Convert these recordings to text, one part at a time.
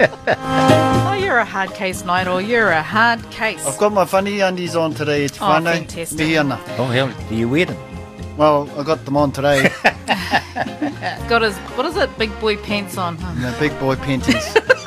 Oh, you're a hard case, Nairo. You're a hard case. I've got my funny undies on today. It's fun. Fantastic. Oh, hell, do you wear them? Well, I got them on today. Got his, what is it, big boy pants on? Huh? The big boy panties.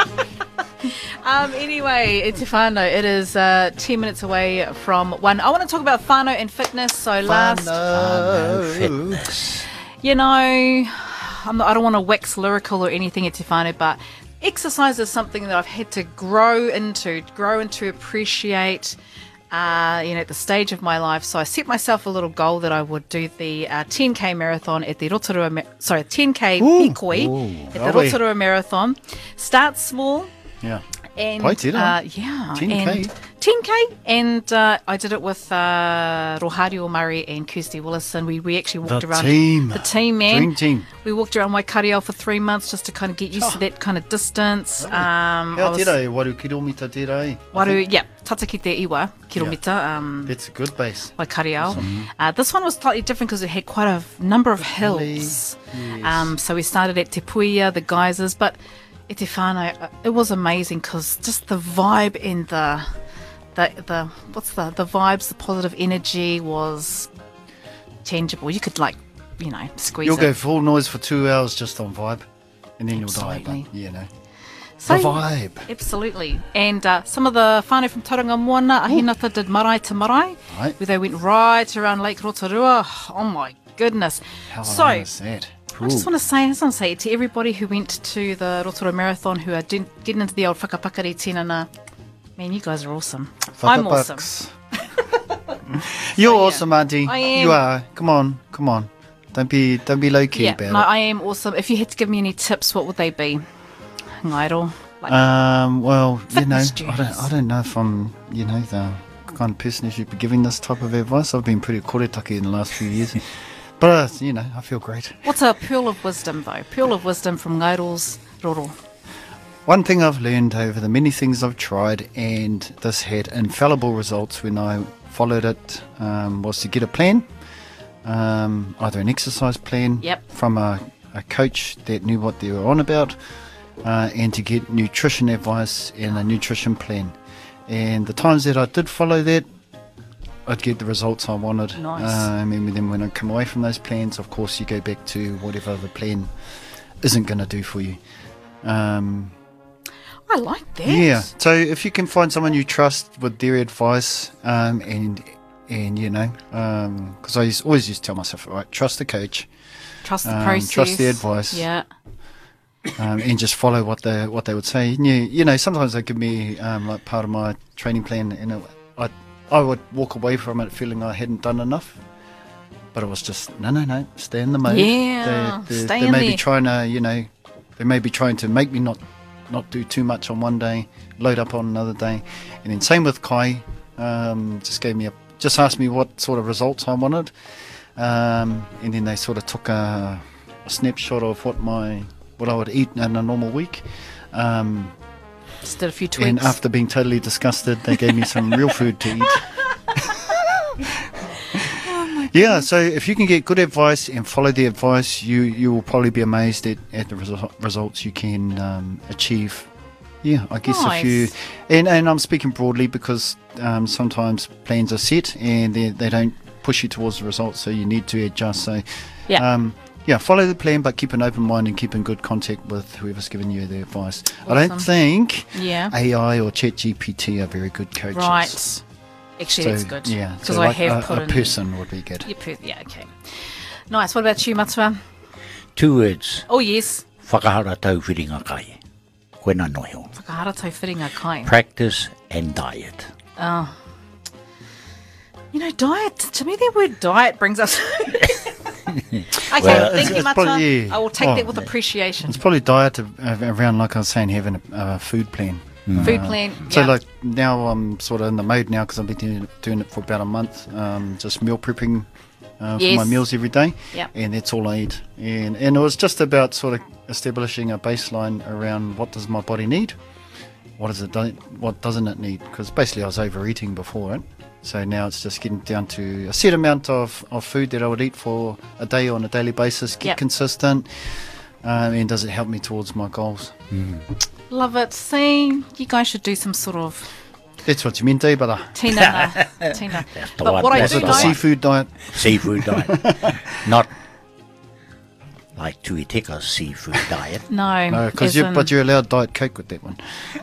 Anyway, it's whānau. It is 10 minutes away from 1. I want to talk about whānau and fitness. So last, Fitness. you know, I don't want to wax lyrical or anything, it's whānau, but exercise is something that I've had to grow into appreciate, at the stage of my life. So I set myself a little goal that I would do the 10K marathon at the 10K Pikoi at the lovely. Rotorua Marathon. Start small. Yeah. And Yeah. 10K. 10K, and I did it with Rohario Murray and Kirsty Willison. We actually walked The around team. the team, man. Dream team. We walked around Waikareau for 3 months just to kind of get used to that kind of distance. How tērā e waru kilomita tērā e? Waru, yeah, tata ki te iwa kilomita. That's a good base. Waikareau. This one was slightly different because it had quite a number of hills. Yes. So we started at Te Puia, the geysers, but e te whānau, it was amazing because just the vibe and the vibes, the positive energy was tangible. You could squeeze You'll it. go full noise for 2 hours just on vibe, and then Absolutely. you'll die. But, So, the vibe. Absolutely. And some of the whānau from Tauranga Moana, Ahinata did marae to marae, Right. where they went right around Lake Rotorua. Oh my goodness. How So, long is that? I just want to say to everybody who went to the Rotorua Marathon, who are getting into the old whakapakari tinana, man, you guys are awesome. I'm awesome. Whakabucks. You're awesome, Auntie. I am. You are. Come on. Don't be low key about no, it. I am awesome. If you had to give me any tips, what would they be? Ngairo. Well, Fitness I journeys. don't know if I'm, the kind of person who should be giving this type of advice. I've been pretty koretake in the last few years. But, I feel great. What's a pearl of wisdom, though? Pearl of wisdom from Ngairo's Roro. One thing I've learned over the many things I've tried, and this had infallible results when I followed it, was to get a plan, either an exercise plan from a coach that knew what they were on about, and to get nutrition advice and a nutrition plan. And the times that I did follow that, I'd get the results I wanted. Nice. And then when I come away from those plans, of course, you go back to whatever the plan isn't going to do for you. I like that. Yeah. So if you can find someone you trust with their advice, because I always used to tell myself, right, trust the coach, Trust the process. trust the advice, Yeah. and just follow what they would say. And sometimes they give me like part of my training plan, and I would walk away from it feeling I hadn't done enough. But it was just no, stay in the mode. Yeah, they stay in may be there. trying to, they may be trying to make me not do too much on one day, load up on another day. And then same with Kai, just asked me what sort of results I wanted, and then they sort of took a snapshot of what I would eat in a normal week. Just did a few tweaks. And after being totally disgusted, they gave me some real food to eat. Yeah, so if you can get good advice and follow the advice, you will probably be amazed at the results you can achieve. Yeah, I guess Nice. if you... And I'm speaking broadly because sometimes plans are set and they don't push you towards the results, so you need to adjust. So, follow the plan, but keep an open mind and keep in good contact with whoever's giving you the advice. I don't think AI or ChatGPT are very good coaches. Right. Actually, that's good. Yeah, Because so I like have put a in... person would be good. Yeah, okay. Nice. What about you, Matua? 2 words. Oh, yes. Whakahara tau whiringa kai. Koena noho. Whakahara tau whiringa kai. Practice and diet. Oh. Diet, to me, the word diet brings us... Okay, thank you, it's Matua. probably- I will take that with appreciation. It's probably diet around, like I was saying, having a food plan. Food plan, So yeah. like now I'm sort of in the mode now because I've been doing it for about a month, just meal prepping for Yes. my meals every day, Yep. and that's all I eat. And it was just about sort of establishing a baseline around what does my body need, what doesn't it need, because basically I was overeating before it. So now it's just getting down to a set amount of food that I would eat for a day on a daily basis, get Yep. consistent, and does it help me towards my goals? Love it. See, you guys should do some sort of That's what you meant, eh, brother? tina. But what I That's do the know, Seafood diet. Seafood diet. Not like Tuiteka's seafood diet. no, No, as in- but you're allowed Diet Coke with that one.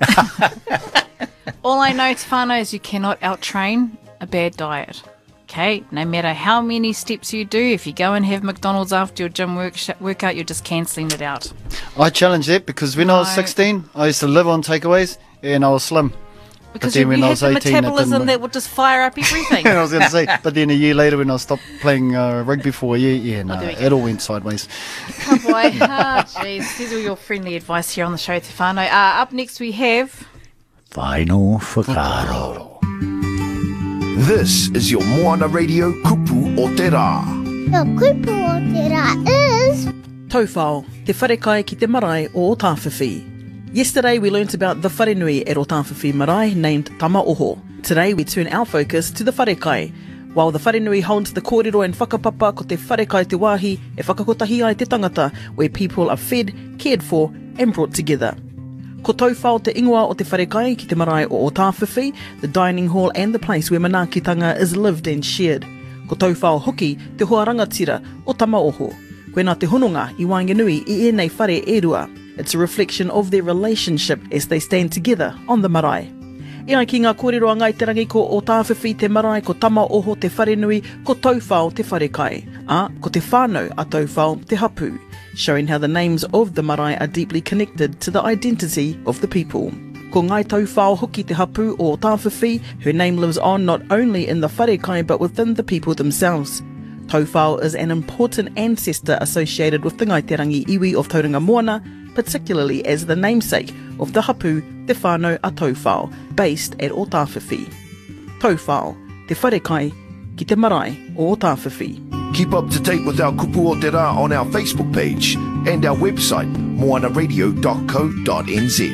all I know, Te Whānau, is you cannot out-train a bad diet. Okay, no matter how many steps you do, if you go and have McDonald's after your gym workout, you're just cancelling it out. I challenged that because when I was No. 16, I used to live on takeaways and I was slim. Because then you when I had was the 18, it didn't metabolism work. that would just fire up everything. And I was going to say, but then a year later when I stopped playing rugby for a year, no, there we go. it all went sideways. Oh boy, jeez. These are your friendly advice here on the show, Te Whānau. Up next we have... Whaino whakaaro. This is your Moana Radio Kupu o Te Rā. The kupu o te rā is... Taufao, te wharekai ki te marae o Otāwhiwhi. Yesterday we learnt about the wharenui at Otāwhiwhi marae named Tamaoho. Today we turn our focus to the wharekai. While the wharenui holds the kōrero and whakapapa ko te wharekai te wāhi, e whakakotahi ai te tangata where people are fed, cared for and brought together. Ko taufao te ingoa o te wharekai ki te marae o Otāwhiwhi, the dining hall and the place where manaakitanga is lived and shared. Ko taufao hoki te hoa rangatira o Tamaoho. Koe nā te hononga i Waenganui I ēnei whare e rua. It's a reflection of their relationship as they stand together on the marae. E ai ki ngā kōrero a ngai te rangi ko Otāwhiwhi te marae ko Tamaoho te wharenui ko taufao te wharekai. Ko te whānau a taufao te hapu, showing how the names of the marae are deeply connected to the identity of the people. Ko ngai taufao hoki te hapu o Otāwhiwhi, her name lives on not only in the wharekai but within the people themselves. Taufao is an important ancestor associated with the Ngaiterangi iwi of Tauranga Moana, particularly as the namesake of the hapu te whānau a Taufao, based at Otāwhiwhi. Taufao, te wharekai ki te marae o Otāwhiwhi. Keep up to date with our Kupu o Te Rā on our Facebook page and our website, moanaradio.co.nz.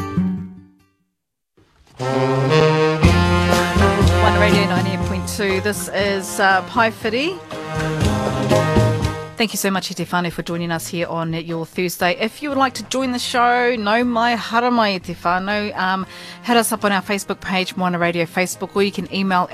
One Radio 98.2. This is Pai Whiri. Thank you so much, Te Whānau, for joining us here on your Thursday. If you would like to join the show, no mai haramai Te Whānau, hit us up on our Facebook page, Moana Radio Facebook, or you can email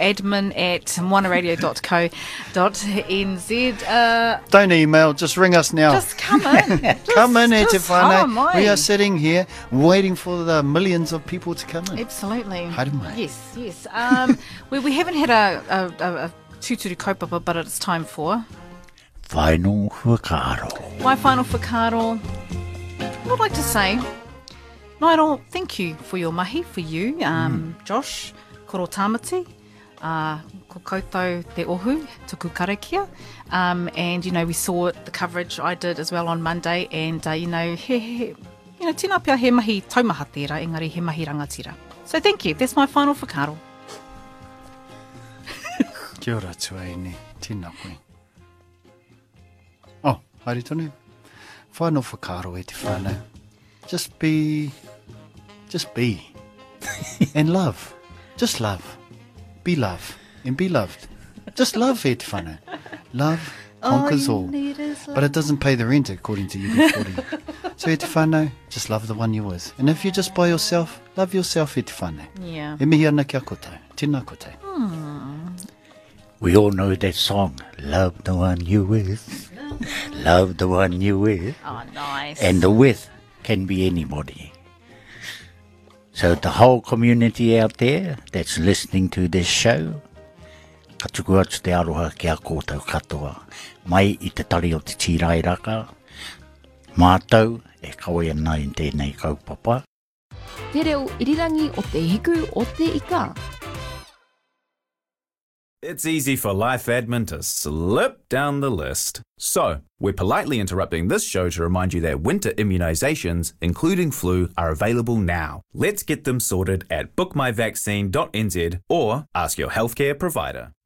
admin@moanaradio.co.nz. Don't email, just ring us now. Just come in. Come in, Te just Whānau. come on. We are sitting here waiting for the millions of people to come in. Absolutely. Haere mai. Yes. We haven't had a tūturu kaupapa, but it's time for... Whaino whakaaro. My final whakaaro. I'd like to say, Nigel, thank you for your mahi, for you, Josh, koro tāmati, ko koutou te ohu, tuku karakia. And, we saw the coverage I did as well on Monday, and, tēnā pia he mahi taumaha tērā, engari he mahi rangatira. So thank you. That's my final whakaaro. Kia ora tuaine, tēnā koe. Oh, haere tonu. Whānau whakaaro e te whānau. Just be. And love. Just love. Be love. And be loved. Just love e te whānau. Love conquers all. But it doesn't pay the rent according to UB40. So e te whānau, just love the one you're with. And if you're just by yourself, love yourself e te whānau. Yeah. E mihi ana kia koutou. Tēnā koutou. We all know that song, Love the One You With. Love the One You With. Oh, nice. And the with can be anybody. So the whole community out there that's listening to this show, ka tuku atu te aroha kia kōtau katoa. Mai I te tari o te tīrairaka. Mātou e kawe ana I tēnei kaupapa. Te reo irirangi o te hiku o te ika. It's easy for Life Admin to slip down the list. So, we're politely interrupting this show to remind you that winter immunisations, including flu, are available now. Let's get them sorted at bookmyvaccine.nz or ask your healthcare provider.